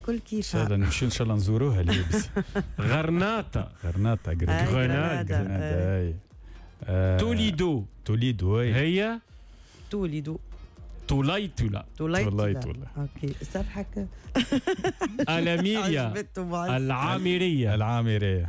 كل كيف ان شاء الله نمشي ان شاء الله نزوروها ليبس. غرناطة غرناطة توليدو هي تولدوا طوليتولا اوكي استضحك. الاميريا العامرية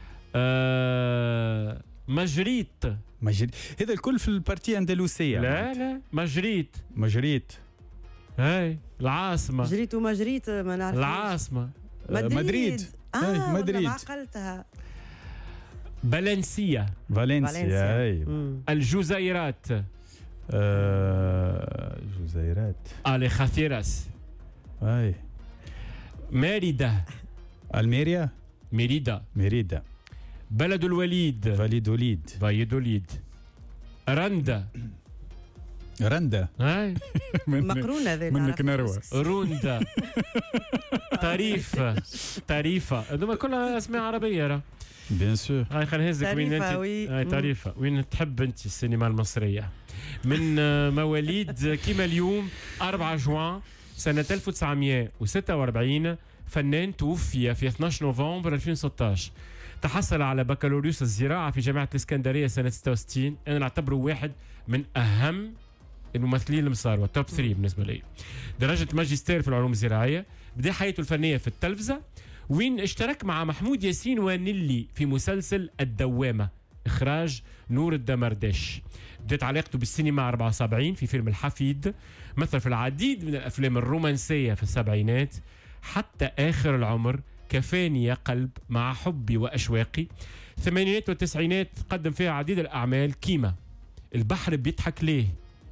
مجريت هذا الكل في البارتي اندلسيه. لا مجريت هاي العاصمة. جريت وما جريت ما نعرف. العاصمة مدريد. مدريد. عقلتها. فالنسيا الجزيرات. جزيرات الخثيرس. ميريدا ميريدا بلد الوليد فاليدوليد. رندا هاي مقرونة ذي منك نروى. روندا طريفة هذوما كلها اسماء عربية راه بيان سور. هاي خلينا نهزك وين انت. هاي طريفة وين تحب انت السينما المصرية. من مواليد كيما اليوم 4 جوان سنة 1946 فنان توفي في 12 نوفمبر 2016. تحصل على بكالوريوس الزراعة في جامعة الإسكندرية سنة 66. أنا نعتبره واحد من أهم الممثلين المصاروا توب 3 بالنسبة لي. درجة ماجستير في العلوم الزراعية. بدأ حياته الفنية في التلفزة وين اشترك مع محمود ياسين ونيلي في مسلسل الدوامة إخراج نور الدمرداش. بدأت علاقته بالسينما 74 في فيلم الحفيد. مثل في العديد من الأفلام الرومانسية في السبعينات حتى آخر العمر كفاني يا قلب مع حبي وأشواقي. الثمانينات والتسعينات قدم فيها عديد الأعمال كيما البحر بيضحك ليه،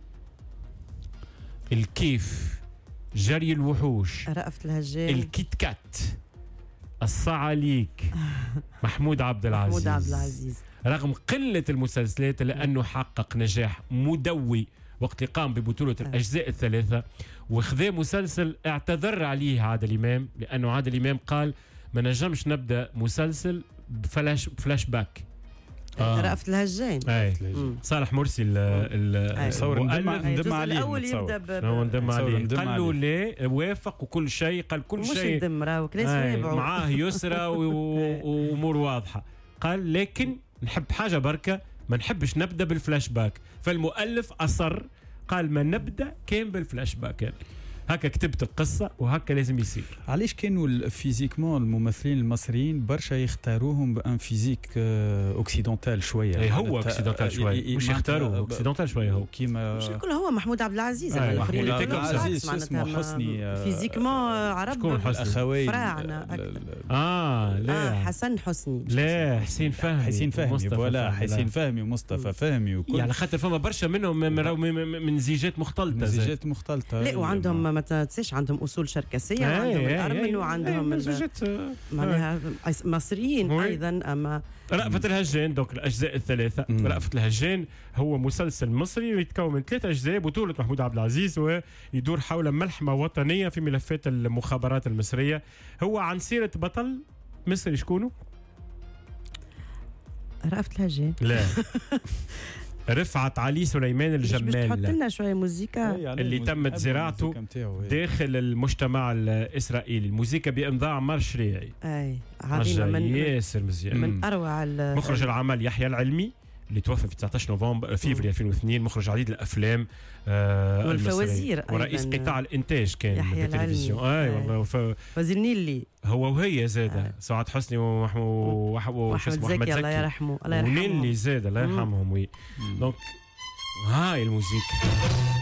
الكيف، جري الوحوش، رأفت الهجان، الكيت كات، الصعاليك. محمود عبد العزيز رغم قلة المسلسلات لأنه حقق نجاح مدوي وقت اللي قام ببطولة الأجزاء الثلاثة. وخذا مسلسل اعتذر عليه عادل إمام لأنه عادل إمام قال ما نجمش نبدأ مسلسل بفلاش باك. رأفت الهجان. صالح مرسي مصور ندم عليه. الأول يبدأ ندم عليه. قال له لا وافق وكل شيء. قال كل شيء مش يدم راهو ناس معاه يسرى وأمور واضحة. قال لكن نحب حاجة بركة ما نحبش نبدأ بالفلاش باك. فالمؤلف أصر قال ما نبدأ كان بالفلاش باك. هكا كتبت القصة وهكا لازم يصير. علاش كانوا فيزيكمون الممثلين المصريين برشا يختاروهم بأن فيزيك اوكسيدونتال شوية. هو اوكسيدونتال شوية مش يختاروه اوكسيدونتال شوية. هو كيما مش الكل هو محمود عبد العزيز. محمود عبد العزيز اسمه حسني فيزيكمون عرب الأخوين فراعنة لا حسن حسني لا حسين فهمي فوالا حسين فهمي ومصطفى فهمي وكل يعني خاطر فما برشا منهم من زيجات مختلطة. لا وعندهم ما تنساش عندهم اصول شركسيه. عندهم الارمن وعندهم معناها مصريين ايضا. اما رأفت الهجان دوك الاجزاء الثلاثه. رأفت الهجان هو مسلسل مصري يتكون من 3 أجزاء بطوله محمود عبد العزيز ويدور حول ملحمه وطنيه في ملفات المخابرات المصريه. هو عن سيره بطل مصري شكونه؟ رأفت الهجان لا رفعت علي سليمان الجمال. تحط لنا شويه موسيقى اللي تمت زراعته داخل المجتمع الاسرائيلي. الموسيقى بامضاء عمار شريعي. عظيمه من ياسر مزيان. من اروع مخرج العمل يحيى العلمي اللي توفى في 19 نوفمبر فيفري 2002. مخرج عديد الافلام والفوازير ورئيس قطاع الانتاج كان في التلفزيون. والله وزير نيلي هو وهي زاده سعاد حسني وأحمد زكي الله يرحمه ونيلي زاده الله يرحمهم. دونك هاي الموسيقى